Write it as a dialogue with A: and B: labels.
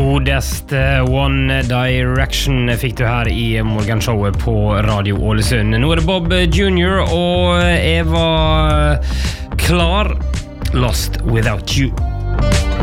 A: Godeste One Direction fikk du her i morgenshowet på Radio Ålesund. Nå det Bob Jr. og Eva Klar, Lost Without You.